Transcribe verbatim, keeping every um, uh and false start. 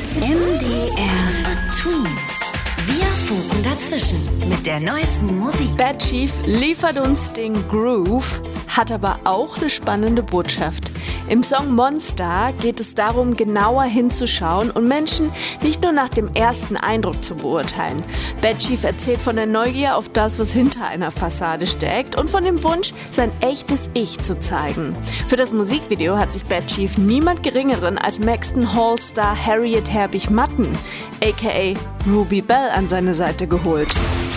M D R Twins. Wir funken dazwischen mit der neuesten Musik. Bad Chief liefert uns den Groove, hat aber auch eine spannende Botschaft. Im Song Monster geht es darum, genauer hinzuschauen und Menschen nicht nur nach dem ersten Eindruck zu beurteilen. Bad Chief erzählt von der Neugier auf das, was hinter einer Fassade steckt und von dem Wunsch, sein echtes Ich zu zeigen. Für das Musikvideo hat sich Bad Chief niemand Geringeren als Maxton Hall-Star Harriet Herbig-Matten, aka Ruby Bell, an seine Seite geholt.